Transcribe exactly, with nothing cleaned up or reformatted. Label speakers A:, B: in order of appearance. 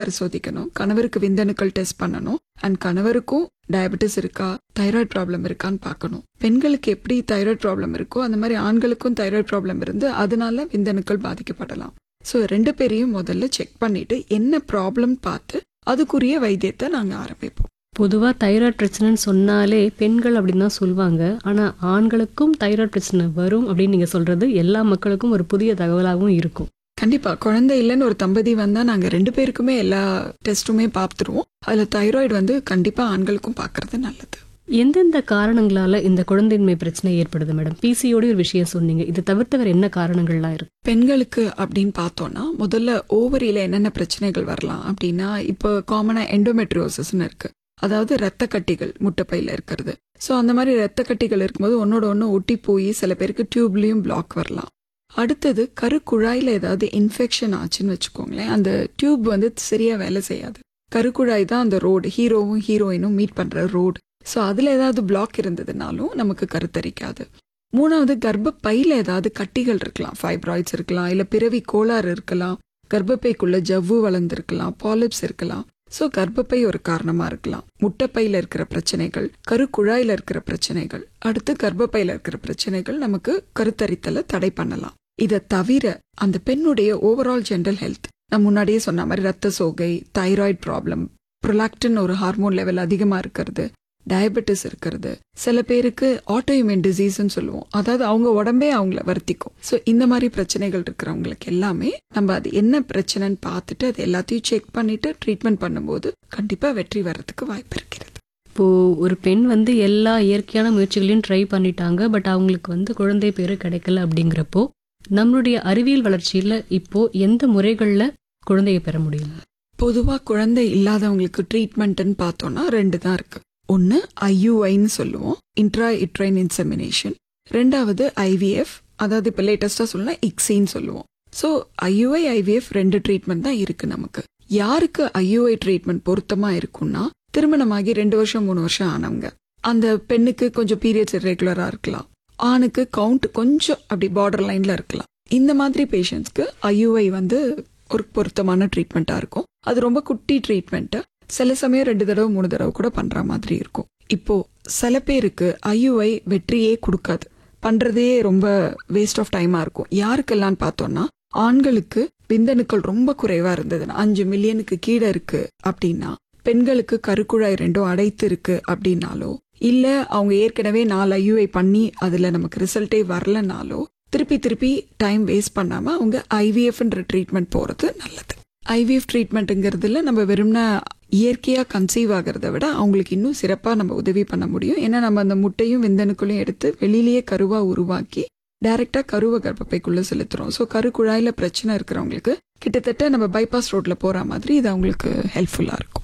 A: பரிசோதிக்கணும், கணவருக்கு விந்தணுக்கள் டெஸ்ட் பண்ணணும், அண்ட் கணவருக்கும் டயபெட்டிஸ் இருக்கா, தைராய்டு ப்ராப்ளம் இருக்கான்னு பார்க்கணும். பெண்களுக்கு எப்படி தைராய்டு ப்ராப்ளம் இருக்கோ அந்த மாதிரி ஆண்களுக்கும் தைராய்டு ப்ராப்ளம் இருந்து அதனால விந்தணுக்கள் பாதிக்கப்படலாம். ஸோ ரெண்டு பேரையும் முதல்ல செக் பண்ணிட்டு என்ன ப்ராப்ளம் பார்த்து அதுக்குரிய வைத்தியத்தை நாங்கள் ஆரம்பிப்போம்.
B: பொதுவாக தைராய்டு பிரச்சனைன்னு சொன்னாலே பெண்கள் அப்படின்னு தான் சொல்லுவாங்க. ஆனால் ஆண்களுக்கும் தைராய்டு பிரச்சனை வரும் அப்படின்னு நீங்கள் சொல்கிறது எல்லா மக்களுக்கும் ஒரு புதிய தகவலாகவும் இருக்கும்.
A: கண்டிப்பா குழந்தை இல்லைன்னு ஒரு தம்பதி வந்தா நாங்க ரெண்டு பேருக்குமே எல்லா டெஸ்ட்டுமே பார்த்துருவோம். அதுல தைராய்டு வந்து கண்டிப்பா ஆண்களுக்கும் பார்க்கறது நல்லது.
B: எந்தெந்த காரணங்களால இந்த குழந்தையின்மை பிரச்சனை ஏற்படுது மேடம்? பிசிஓடி ஒரு விஷயம் சொன்னீங்க, இது தவிர்த்து வேற என்ன காரணங்கள்லாம் இருக்கு?
A: பெண்களுக்கு அப்படின்னு பார்த்தோம்னா முதல்ல ஓவரியில என்னென்ன பிரச்சனைகள் வரலாம் அப்படின்னா, இப்போ காமனா எண்டோமெட்ரியோசிஸ்ன்னு இருக்கு, அதாவது ரத்த கட்டிகள் முட்டைப்பையில இருக்கிறது. ஸோ அந்த மாதிரி ரத்த கட்டிகள் இருக்கும்போது ஒன்னோட ஒன்று ஒட்டி போய் சில பேருக்கு டியூப்லயும் பிளாக் வரலாம். அடுத்தது கருக்குழாயில் ஏதாவது இன்ஃபெக்ஷன் ஆச்சுன்னு வச்சுக்கோங்களேன், அந்த டியூப் வந்து சரியா வேலை செய்யாது. கருக்குழாய் தான் அந்த ரோடு, ஹீரோவும் ஹீரோயினும் மீட் பண்ற ரோடு. ஸோ அதுல ஏதாவது பிளாக் இருந்ததுனாலும் நமக்கு கருத்தரிக்காது. மூணாவது கர்ப்பப்பையில ஏதாவது கட்டிகள் இருக்கலாம், ஃபைப்ராய்ட்ஸ் இருக்கலாம், இல்ல பிறவி கோளாறு இருக்கலாம், கர்ப்பப்பைக்குள்ள ஜவ்வு வளர்ந்துருக்கலாம், பாலிப்ஸ் இருக்கலாம். ஸோ கர்ப்பப்பை ஒரு காரணமா இருக்கலாம். முட்டைப்பையில இருக்கிற பிரச்சனைகள், கருக்குழாயில இருக்கிற பிரச்சனைகள், அடுத்து கர்ப்பப்பையில இருக்கிற பிரச்சனைகள் நமக்கு கருத்தரித்தலை தடை பண்ணலாம். இதை தவிர அந்த பெண்ணுடைய ஓவரால் ஜென்ரல் ஹெல்த், நான் முன்னாடியே சொன்ன மாதிரி ரத்த சோகை, தைராய்டு ப்ராப்ளம், ப்ரொலாக்டின் ஒரு ஹார்மோன் லெவல் அதிகமா இருக்கிறது, டயபெட்டிஸ் இருக்கிறது, சில பேருக்கு ஆட்டோஇம்யூன் டிசீஸ்ன்னு சொல்லுவோம், அதாவது அவங்க உடம்பே அவங்கள வருத்திக்கும். ஸோ இந்த மாதிரி பிரச்சனைகள் இருக்கிறவங்களுக்கு எல்லாமே நம்ம அது என்ன பிரச்சனைன்னு பார்த்துட்டு அது எல்லாத்தையும் செக் பண்ணிட்டு ட்ரீட்மெண்ட் பண்ணும்போது கண்டிப்பா வெற்றி வர்றதுக்கு வாய்ப்பு இருக்கிறது.
B: இப்போ ஒரு பெண் வந்து எல்லா இயற்கையான முயற்சிகளையும் ட்ரை பண்ணிட்டாங்க, பட் அவங்களுக்கு வந்து குழந்தை பேரு கிடைக்கல அப்படிங்கிறப்போ நம்மளுடைய அறிவியல் வளர்ச்சியில இப்போ எந்த முறைகள்ல குழந்தையை பெற முடியும்?
A: பொதுவா குழந்தை இல்லாதவங்களுக்கு ட்ரீட்மெண்ட்னு பார்த்தோம்னா ரெண்டு தான் இருக்கு. ஒன்னு ஐயுஐன்னு சொல்லுவோம், இன்ட்ரா யுட்ரைன் இன்செமினேஷன். ரெண்டாவது ஐவிஎஃப், அதாவது இப்ப லேட்டஸ்டா சொல்லலாம் இக்ஸின்னு சொல்லுவோம். ஸோ ஐயுஐ ஐவிஎஃப் ரெண்டு ட்ரீட்மெண்ட் தான் இருக்கு நமக்கு. யாருக்கு ஐயுஐ ட்ரீட்மெண்ட் பொருத்தமா இருக்கும்னா, திருமணமாகி ரெண்டு வருஷம் மூணு வருஷம் ஆனவங்க, அந்த பெண்ணுக்கு கொஞ்சம் பீரியட்ஸ் இரெகுலரா இருக்கலாம், ஆணுக்கு கவுண்ட் கொஞ்சம் அப்படி பார்டர் லைன்ல இருக்கலாம். இந்த மாதிரி பேஷண்ட்ஸ்க்கு ஐயுஐ வந்து ஒரு பொருத்தமான ட்ரீட்மெண்ட்டா இருக்கும். அது ரொம்ப குட்டி ட்ரீட்மெண்ட், சில சமயம் ரெண்டு தடவை மூணு தடவை கூட பண்ற மாதிரி இருக்கும். இப்போ சில பேருக்கு ஐயுஐ வெற்றியே கொடுக்காது, பண்றதே ரொம்ப வேஸ்ட் ஆஃப் டைமா இருக்கும். யாருக்கெல்லாம் பார்த்தோம்னா, ஆண்களுக்கு விந்தணுக்கள் ரொம்ப குறைவா இருந்ததுன்னா, அஞ்சு மில்லியனுக்கு கீழே இருக்கு அப்படின்னா, பெண்களுக்கு கருக்குழாய் ரெண்டும் அடைத்து இருக்கு அப்படின்னாலோ, இல்ல அவங்க ஏற்கனவே நாலு ஐயுஐ பண்ணி அதுல நமக்கு ரிசல்ட்டே வரலனாலோ, திருப்பி திருப்பி டைம் வேஸ்ட் பண்ணாம அவங்க ஐவிஎஃப்ன்ற ட்ரீட்மெண்ட் போறது நல்லது. ஐவிஎஃப் ட்ரீட்மெண்ட்டுங்கிறதுல நம்ம வெறும்னா இயற்கையா கன்சீவ் ஆகிறத விட அவங்களுக்கு இன்னும் சிறப்பா நம்ம உதவி பண்ண முடியும். ஏன்னா நம்ம அந்த முட்டையும் விந்தணுக்களையும் எடுத்து வெளியிலேயே கருவா உருவாக்கி டைரக்டா கருவை கர்ப்பப்பைக்குள்ள செலுத்துறோம். ஸோ கருக்குழாயில பிரச்சனை இருக்கிறவங்களுக்கு கிட்டத்தட்ட நம்ம பைபாஸ் ரோட்ல போற மாதிரி இது அவங்களுக்கு ஹெல்ப்ஃபுல்லா இருக்கும்.